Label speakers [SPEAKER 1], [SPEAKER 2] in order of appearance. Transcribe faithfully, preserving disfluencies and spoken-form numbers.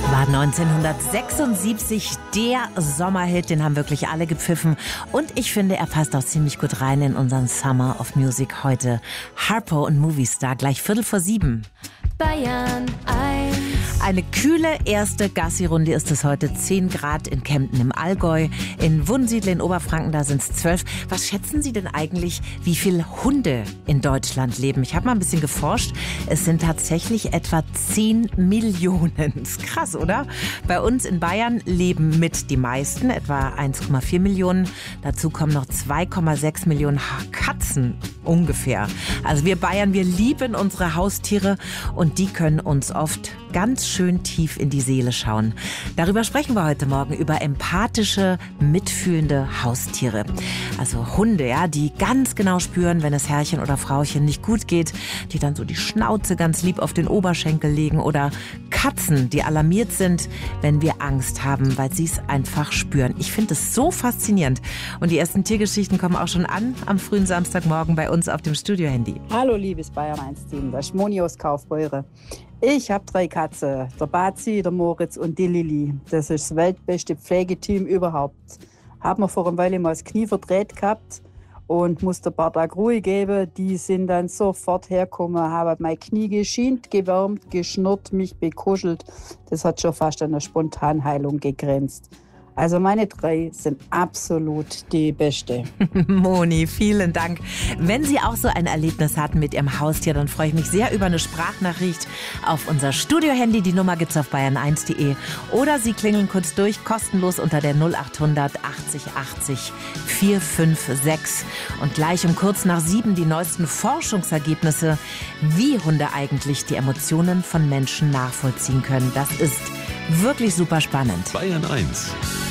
[SPEAKER 1] War neunzehnhundertsechsundsiebzig der Sommerhit, den haben wirklich alle gepfiffen. Und ich finde, er passt auch ziemlich gut rein in unseren Summer of Music heute. Harpo und Movie Star, gleich Viertel vor sieben.
[SPEAKER 2] Bayern eins.
[SPEAKER 1] Eine kühle erste Gassi-Runde ist es heute. zehn Grad in Kempten im Allgäu. In Wunsiedel in Oberfranken, da sind es zwölf. Was schätzen Sie denn eigentlich, wie viele Hunde in Deutschland leben? Ich habe mal ein bisschen geforscht. Es sind tatsächlich etwa zehn Millionen. Das ist krass, oder? Bei uns in Bayern leben mit die meisten, etwa eins Komma vier Millionen. Dazu kommen noch zwei Komma sechs Millionen Katzen ungefähr. Also wir Bayern, wir lieben unsere Haustiere und die können uns oft ganz schön tief in die Seele schauen. Darüber sprechen wir heute Morgen, über empathische, mitfühlende Haustiere. Also Hunde, ja, die ganz genau spüren, wenn es Herrchen oder Frauchen nicht gut geht, die dann so die Schnauze ganz lieb auf den Oberschenkel legen, oder Katzen, die alarmiert sind, wenn wir Angst haben, weil sie es einfach spüren. Ich finde es so faszinierend. Und die ersten Tiergeschichten kommen auch schon an am frühen Samstagmorgen bei uns auf dem Studio-Handy.
[SPEAKER 3] Hallo liebes Bayern eins Team, das ist Moni aus Kaufbeuren. Ich habe drei Katzen, der Bazi, der Moritz und die Lilly. Das ist das weltbeste Pflegeteam überhaupt. Haben wir vor einer Weile mal das Knie verdreht gehabt und musste ein paar Tage Ruhe geben. Die sind dann sofort hergekommen, haben mein Knie geschient, gewärmt, geschnurrt, mich bekuschelt. Das hat schon fast an eine Spontanheilung gegrenzt. Also meine drei sind absolut die Beste.
[SPEAKER 1] Moni, vielen Dank. Wenn Sie auch so ein Erlebnis hatten mit Ihrem Haustier, dann freue ich mich sehr über eine Sprachnachricht auf unser Studio-Handy. Die Nummer gibt's auf bayern eins punkt de. Oder Sie klingeln kurz durch, kostenlos unter der null achthundert achtzig achtzig vierhundertfünfundsechzig. Und gleich um kurz nach sieben die neuesten Forschungsergebnisse, wie Hunde eigentlich die Emotionen von Menschen nachvollziehen können. Das ist wirklich super spannend.
[SPEAKER 4] Bayern eins